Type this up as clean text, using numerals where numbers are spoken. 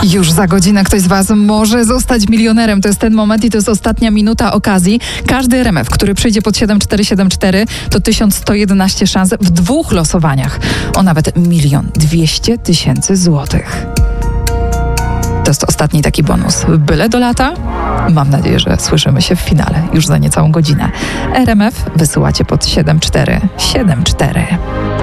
Już za godzinę ktoś z Was może zostać milionerem. To jest ten moment i to jest ostatnia minuta okazji. Każdy RMF, który przyjdzie pod 7474, to 1111 szans w 2 losowaniach o nawet 1 200 000 złotych. To jest ostatni taki bonus. Byle do lata? Mam nadzieję, że słyszymy się w finale już za niecałą godzinę. RMF wysyłacie pod 7474.